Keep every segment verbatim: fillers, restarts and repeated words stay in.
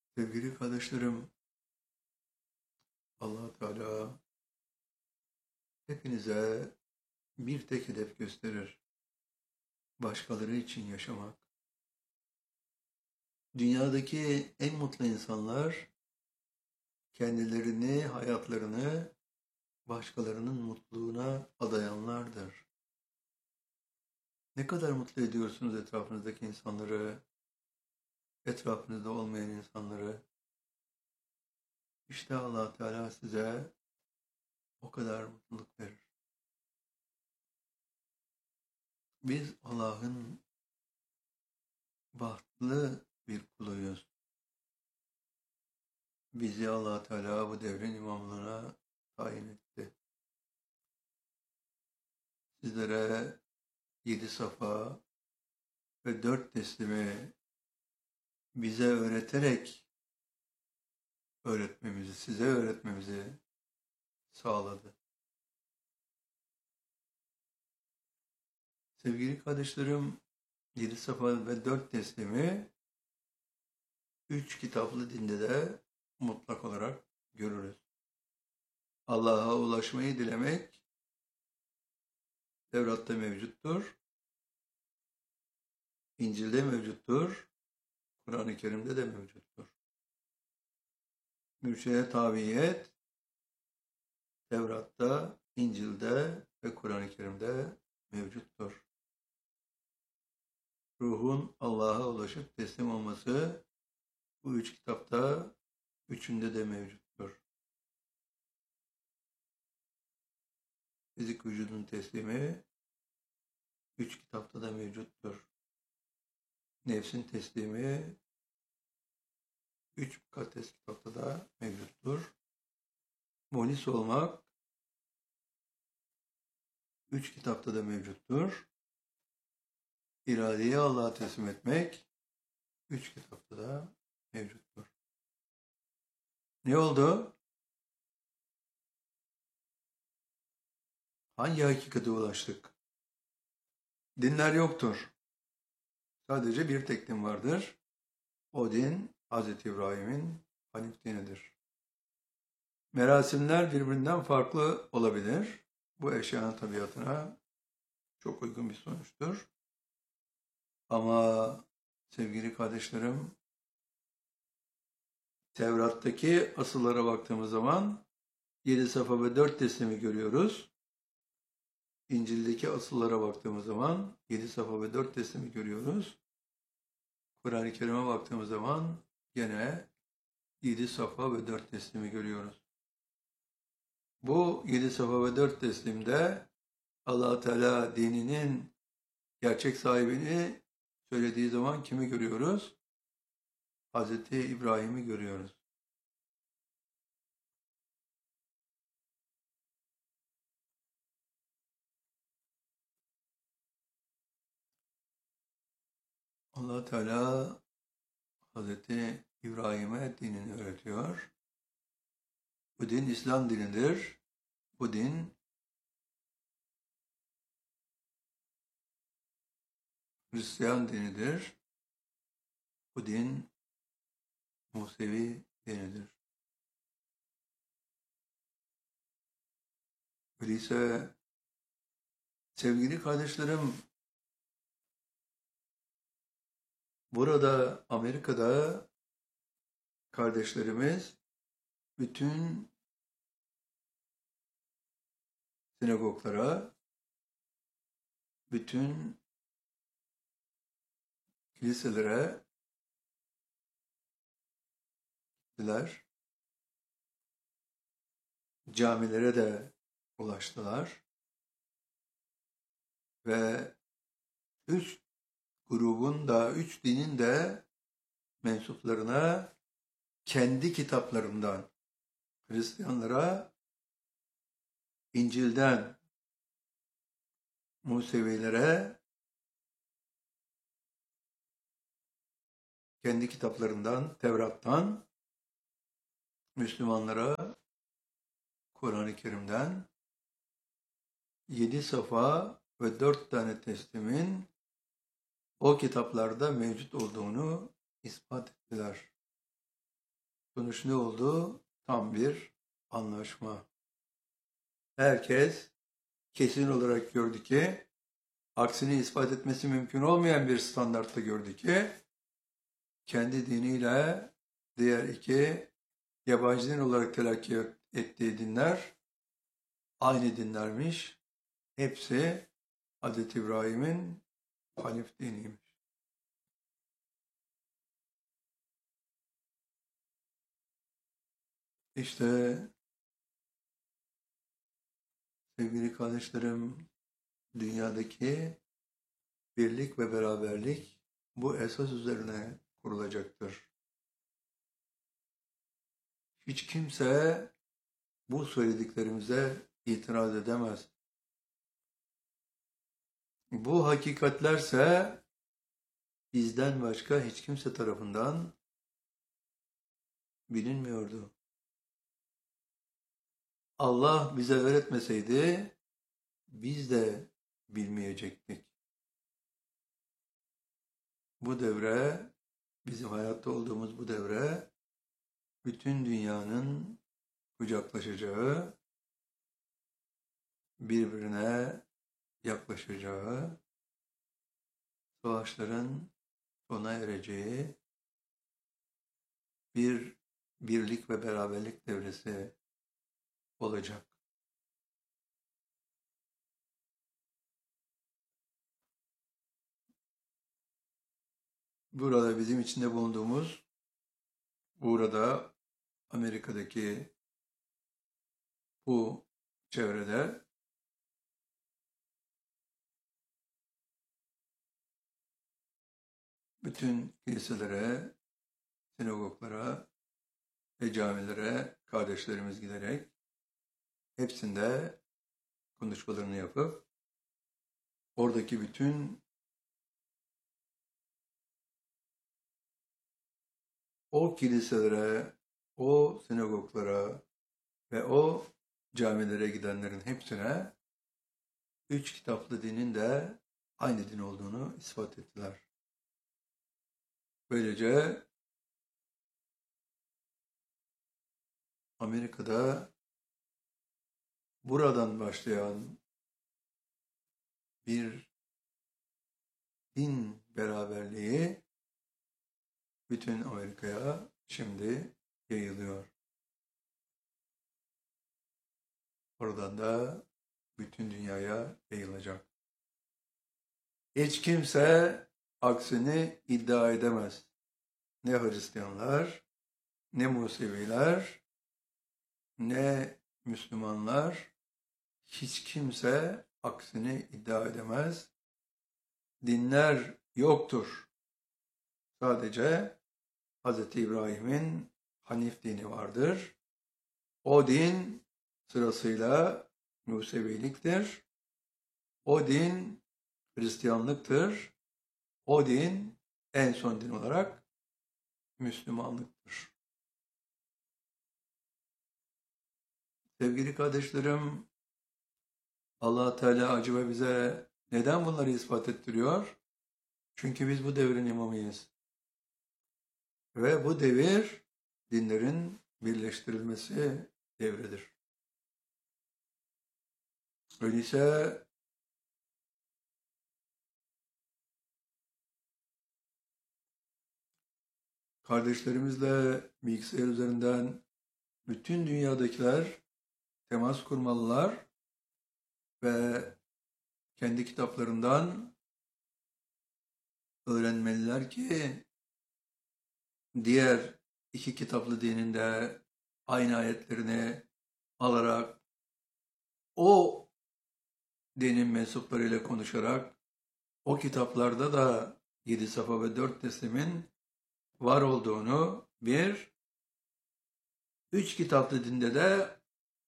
Sevgili kardeşlerim, Allah Teala hepinize bir tek hedef gösterir. Başkaları için yaşamak. Dünyadaki en mutlu insanlar kendilerini, hayatlarını başkalarının mutluluğuna adayanlardır. Ne kadar mutlu ediyorsunuz etrafınızdaki insanları, etrafınızda olmayan insanları. İşte Allah Teala size o kadar mutluluk verir. Biz Allah'ın bahtlı bir kuluyuz. Bizi Allah Teala bu devrin imamlığına tayin etti. Sizlere yedi safa ve dört teslimi bize öğreterek öğretmemizi, size öğretmemizi sağladı. Sevgili kardeşlerim, yedi safa ve dört teslimi üç kitaplı dinde de mutlak olarak görürüz. Allah'a ulaşmayı dilemek Tevrat'ta mevcuttur, İncil'de mevcuttur, Kur'an-ı Kerim'de de mevcuttur. Mürşide tabiyet Tevrat'ta, İncil'de ve Kur'an-ı Kerim'de mevcuttur. Ruhun Allah'a ulaşıp teslim olması bu üç kitapta üçünde de mevcuttur. Fizik vücudun teslimi üç kitapta da mevcuttur. Nefsin teslimi üç mukaddes kitapta da mevcuttur. Munis olmak üç kitapta da mevcuttur. İradeyi Allah'a teslim etmek üç kitapta da mevcuttur. Ne oldu? Hangi hakikate ulaştık? Dinler yoktur. Sadece bir tek din vardır. O din Hazreti İbrahim'in Hanif dinidir. Merasimler birbirinden farklı olabilir. Bu eşyanın tabiatına çok uygun bir sonuçtur. Ama sevgili kardeşlerim, Tevrat'taki asıllara baktığımız zaman yedi safa ve dört teslimi görüyoruz. İncil'deki asıllara baktığımız zaman yedi safa ve dört teslimi görüyoruz. Kur'an-ı Kerim'e baktığımız zaman gene yedi safa ve dört teslimi görüyoruz. Bu yedi safa ve dört teslimde Allah Teala dininin gerçek sahibini söylediği zaman kimi görüyoruz? Hazreti İbrahim'i görüyoruz. Allah Teala Hazreti İbrahim'e dinini öğretiyor. Bu din İslam dinidir. Bu din Hristiyan dinidir. Bu din Musevi dinidir. Öyleyse sevgili kardeşlerim, burada Amerika'da kardeşlerimiz bütün sinagoglara, bütün kiliselere gittiler. Camilere de ulaştılar. Ve üç grubun da, üç dinin de mensuplarına kendi kitaplarından, Hristiyanlara İncil'den, Musevilere kendi kitaplarından, Tevrat'tan, Müslümanlara Kur'an-ı Kerim'den yedi safa ve dört tane teslimin o kitaplarda mevcut olduğunu ispat ettiler. Sonuç ne oldu? Tam bir anlaşma. Herkes kesin olarak gördü ki, aksini ispat etmesi mümkün olmayan bir standartta gördü ki, kendi diniyle diğer iki yabancı din olarak telakki ettiği dinler aynı dinlermiş. Hepsi Hazreti İbrahim'in Hanif diniymiş. İşte sevgili kardeşlerim, dünyadaki birlik ve beraberlik bu esas üzerine kurulacaktır. Hiç kimse bu söylediklerimize itiraz edemez. Bu hakikatlerse bizden başka hiç kimse tarafından bilinmiyordu. Allah bize öğretmeseydi biz de bilmeyecektik. Bu devre, bizim hayatta olduğumuz bu devre, bütün dünyanın kucaklaşacağı, birbirine yaklaşacağı, savaşların sona ereceği bir birlik ve beraberlik devresi olacak. Burada bizim içinde bulunduğumuz, burada Amerika'daki bu çevrede bütün kiliselere, sinagoglara ve camilere kardeşlerimiz giderek hepsinde konuşmalarını yapıp oradaki bütün o kiliselere, o sinagoglara ve o camilere gidenlerin hepsine üç kitaplı dinin de aynı din olduğunu ispat ettiler. Böylece Amerika'da buradan başlayan bir din beraberliği bütün Amerika'ya şimdi yayılıyor. Oradan da bütün dünyaya yayılacak. Hiç kimse aksini iddia edemez. Ne Hristiyanlar, ne Museviler, ne Müslümanlar, hiç kimse aksini iddia edemez. Dinler yoktur. Sadece Hazreti İbrahim'in Hanif dini vardır. O din sırasıyla Museviliktir. O din Hristiyanlıktır. O din en son din olarak Müslümanlıktır. Sevgili kardeşlerim, Allah Teala acaba bize neden bunları ispat ettiriyor? Çünkü biz bu devrin imamıyız. Ve bu devir dinlerin birleştirilmesi devridir. Öyleyse kardeşlerimizle bilgisayar üzerinden bütün dünyadakiler temas kurmalılar ve kendi kitaplarından öğrenmeliler ki diğer iki kitaplı dininde aynı ayetlerini alarak o dinin mensuplarıyla konuşarak o kitaplarda da yedi safa ve dört teslimin var olduğunu, bir, üç kitaplı dinde de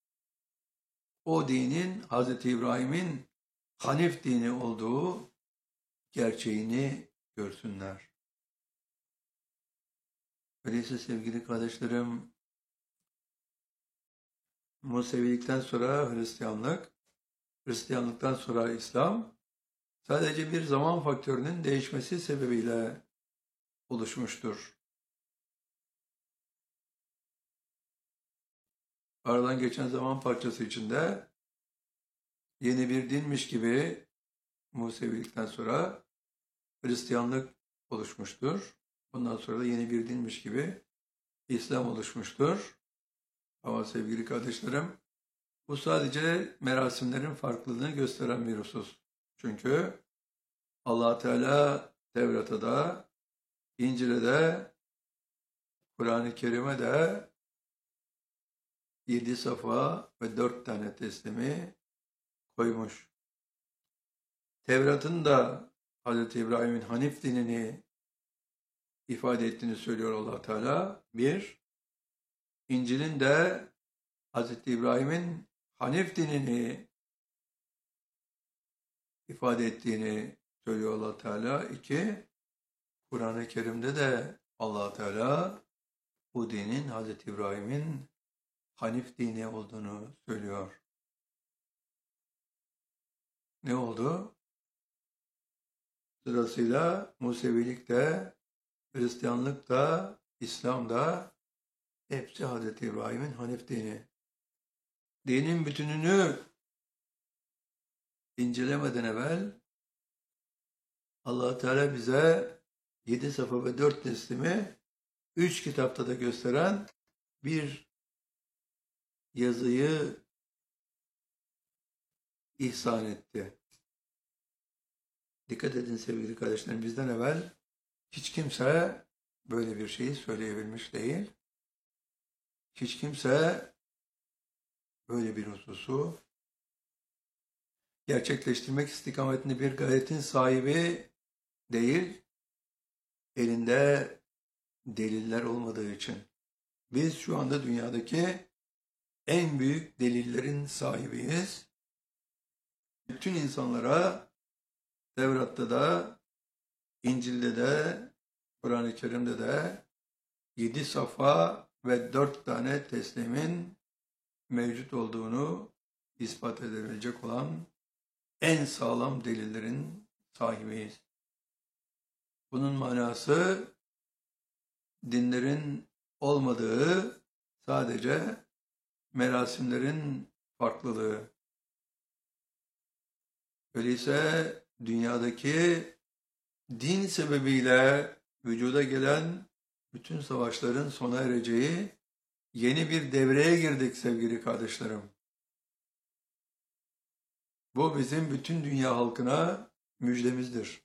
o dinin Hazreti İbrahim'in Hanif dini olduğu gerçeğini görsünler. Öyleyse sevgili kardeşlerim, Musevilikten sonra Hristiyanlık, Hristiyanlıktan sonra İslam, sadece bir zaman faktörünün değişmesi sebebiyle oluşmuştur. Aradan geçen zaman parçası içinde yeni bir dinmiş gibi Musevilikten sonra Hristiyanlık oluşmuştur. Ondan sonra da yeni bir dinmiş gibi İslam oluşmuştur. Ama sevgili kardeşlerim, bu sadece merasimlerin farklılığını gösteren bir husus. Çünkü Allah Teala Tevrat'a da, İncil'e de, Kur'an-ı Kerim'e de yedi safa ve dört tane teslimi koymuş. Tevrat'ın da Hz. İbrahim'in Hanif dinini ifade ettiğini söylüyor Allah Teala. Bir, İncil'in de Hz. İbrahim'in Hanif dinini ifade ettiğini söylüyor Allah Teala. İki, Kur'an-ı Kerim'de de Allah Teala bu dinin Hz. İbrahim'in Hanif dini olduğunu söylüyor. Ne oldu? Sırasıyla Musevilik de, Hristiyanlık da, İslam da hepsi Hz. İbrahim'in Hanif dini. Dinin bütününü incelemeden evvel Allah Teala bize yedi safa ve dört teslimi üç kitapta da gösteren bir yazıyı ihsan etti. Dikkat edin sevgili kardeşlerim, bizden evvel hiç kimse böyle bir şeyi söyleyebilmiş değil. Hiç kimse böyle bir hususu gerçekleştirmek istikametinde bir gayretin sahibi değil, elinde deliller olmadığı için. Biz şu anda dünyadaki en büyük delillerin sahibiyiz. Bütün insanlara Tevrat'ta da, İncil'de de, Kur'an-ı Kerim'de de yedi safa ve dört tane teslimin mevcut olduğunu ispat edebilecek olan en sağlam delillerin sahibiyiz. Bunun manası dinlerin olmadığı, sadece merasimlerin farklılığı. Öyleyse dünyadaki din sebebiyle vücuda gelen bütün savaşların sona ereceği yeni bir devreye girdik sevgili kardeşlerim. Bu bizim bütün dünya halkına müjdemizdir.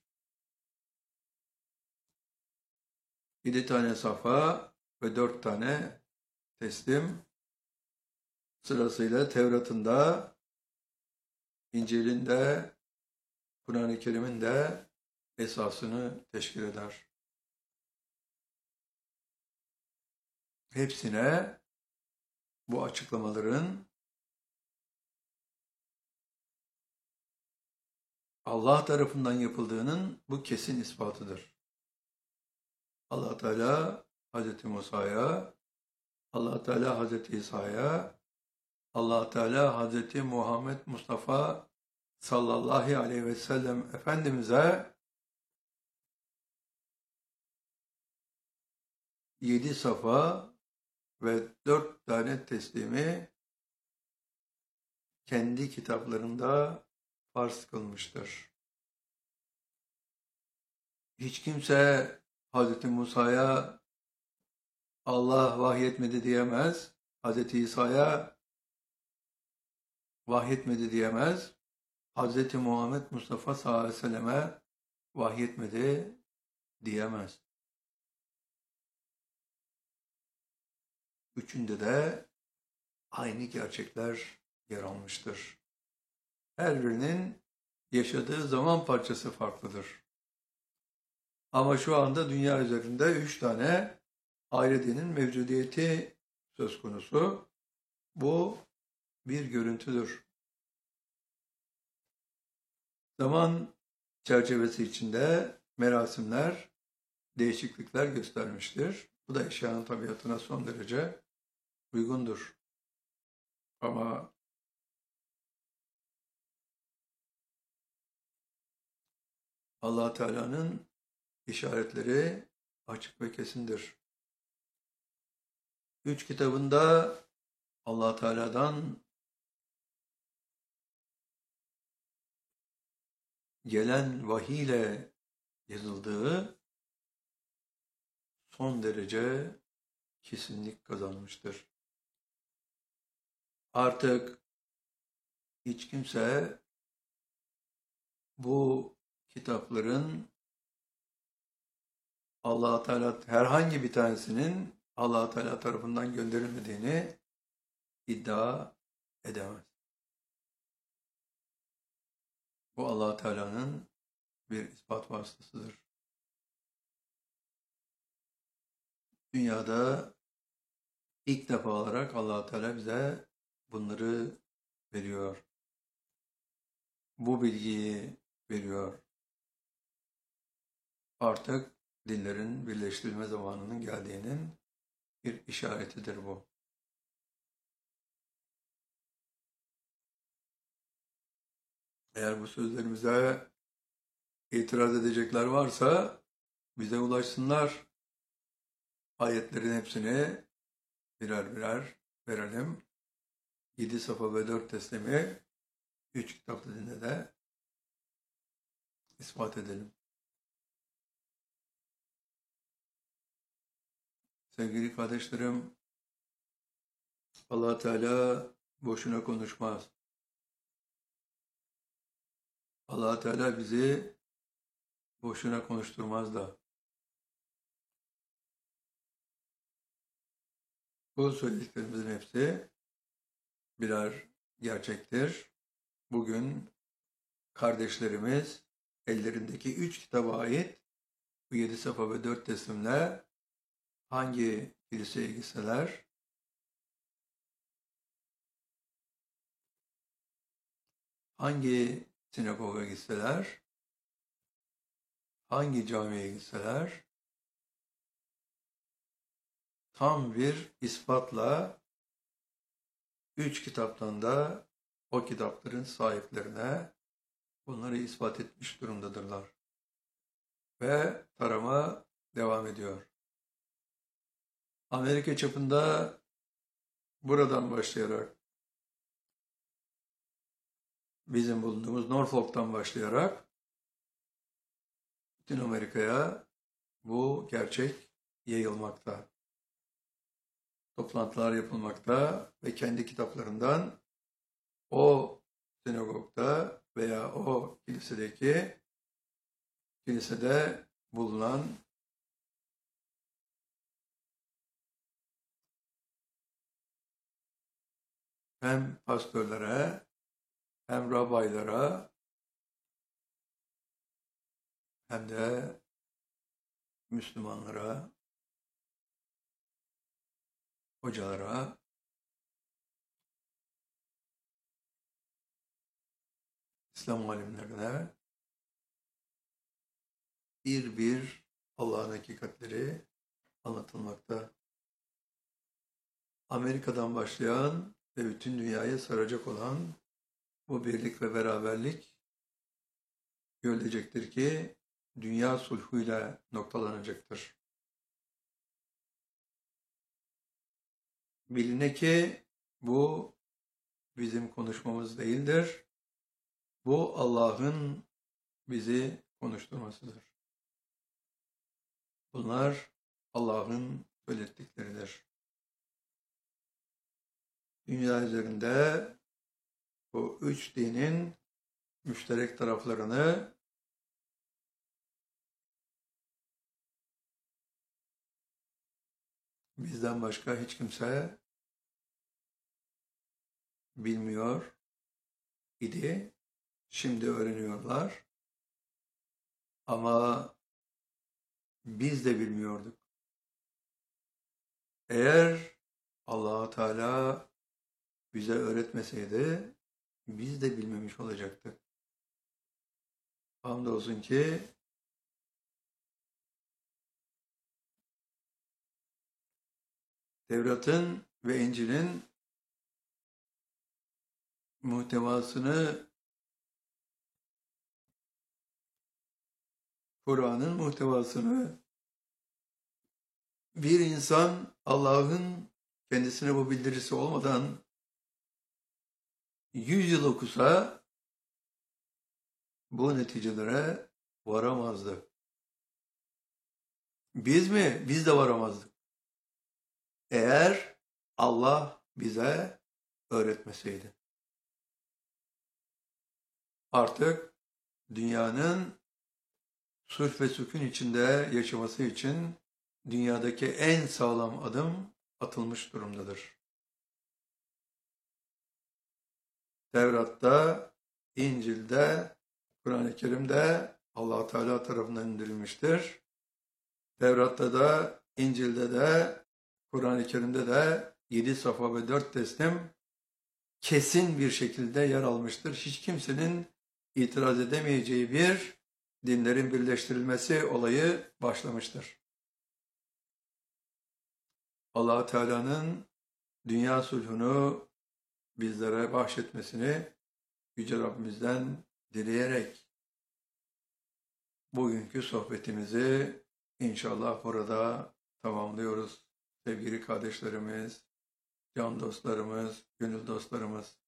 Yedi tane safa ve dört tane teslim sırasıyla Tevrat'ın da, İncil'in de, Kur'an-ı Kerim'in de esasını teşkil eder. Hepsine bu açıklamaların Allah tarafından yapıldığının bu kesin ispatıdır. Allah Teala Hz. Musa'ya, Allah Teala Hz. İsa'ya, Allah Teala Hz. Muhammed Mustafa sallallahu aleyhi ve sellem Efendimiz'e yedi safa ve dört tane teslimi kendi kitaplarında farz kılmıştır. Hiç kimse Hz. Musa'ya Allah vahyetmedi diyemez, Hz. İsa'ya vahyetmedi diyemez, Hz. Muhammed Mustafa sallallahu aleyhi ve selleme vahyetmedi diyemez. Üçünde de aynı gerçekler yer almıştır. Her birinin yaşadığı zaman parçası farklıdır. Ama şu anda dünya üzerinde üç tane ayrı dinin mevcudiyeti söz konusu. Bu bir görüntüdür. Zaman çerçevesi içinde merasimler değişiklikler göstermiştir. Bu da eşyanın tabiatına son derece uygundur. Ama Allah Teala'nın işaretleri açık ve kesindir. Üç kitabında Allah Teala'dan gelen vahiy ile yazıldığı son derece kesinlik kazanmıştır. Artık hiç kimse bu kitapların Allah Teala herhangi bir tanesinin Allah Teala tarafından gönderilmediğini iddia edemez. Bu Allah Teala'nın bir ispat vasıtasıdır. Dünyada ilk defa olarak Allah Teala bize bunları veriyor. Bu bilgiyi veriyor. Artık dinlerin birleştirilme zamanının geldiğinin bir işaretidir bu. Eğer bu sözlerimize itiraz edecekler varsa bize ulaşsınlar. Ayetlerin hepsini birer birer verelim. Yedi safa ve dört teslimi üç kitaplı dinde de ispat edelim. Sevgili kardeşlerim, Allah Teala boşuna konuşmaz. Allah Teala bizi boşuna konuşturmaz da. Bu söylediklerimizin hepsi birer gerçektir. Bugün kardeşlerimiz ellerindeki üç kitaba ait bu yedi safa ve dört teslimle hangi kiliseye gitseler, hangi sinagoga gitseler, hangi camiye gitseler, tam bir ispatla üç kitaptan da o kitapların sahiplerine bunları ispat etmiş durumdadırlar. Ve tarama devam ediyor. Amerika çapında buradan başlayarak, bizim bulunduğumuz Norfolk'tan başlayarak bütün Amerika'ya bu gerçek yayılmakta. Toplantılar yapılmakta ve kendi kitaplarından o sinagogda veya o kilisedeki kilisede bulunan hem pastörlere hem rabaylara hem de Müslümanlara, hocalara İslam alimlerine bir bir Allah'ın hakikatleri anlatılmakta. Amerika'dan başlayan ve bütün dünyayı saracak olan bu birlik ve beraberlik görülecektir ki dünya sulhuyla noktalanacaktır. Biline ki bu bizim konuşmamız değildir. Bu Allah'ın bizi konuşturmasıdır. Bunlar Allah'ın söylettikleridir. Dünya üzerinde bu üç dinin müşterek taraflarını bizden başka hiç kimse bilmiyor idi. Şimdi öğreniyorlar. Ama biz de bilmiyorduk. Eğer Allah Teala bize öğretmeseydi biz de bilmemiş olacaktık. Hamdolsun ki Tevrat'ın ve İncil'in muhtevasını, Kur'an'ın muhtevasını bir insan Allah'ın kendisine bu bildirisi olmadan yüz yıl okusa bu neticelere varamazdı. Biz mi? Biz de varamazdık. Eğer Allah bize öğretmeseydi. Artık dünyanın sulh ve sükun içinde yaşaması için dünyadaki en sağlam adım atılmış durumdadır. Tevrat'ta, İncil'de, Kur'an-ı Kerim'de Allah Teala tarafından indirilmiştir. Tevrat'ta da, İncil'de de, Kur'an-ı Kerim'de de yedi safa ve dört teslim kesin bir şekilde yer almıştır. Hiç kimsenin itiraz edemeyeceği bir dinlerin birleştirilmesi olayı başlamıştır. Allah Teala'nın dünya sulhunu bizlere bahşetmesini Yüce Rabbimizden dileyerek bugünkü sohbetimizi inşallah burada tamamlıyoruz. Sevgili kardeşlerimiz, can dostlarımız, gönül dostlarımız.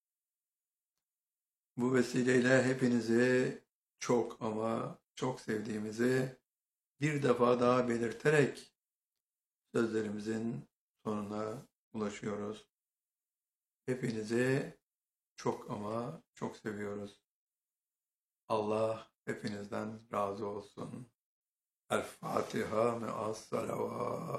Bu vesileyle hepinizi çok ama çok sevdiğimizi bir defa daha belirterek sözlerimizin sonuna ulaşıyoruz. Hepinizi çok ama çok seviyoruz. Allah hepinizden razı olsun. El Fatiha me'as salavat.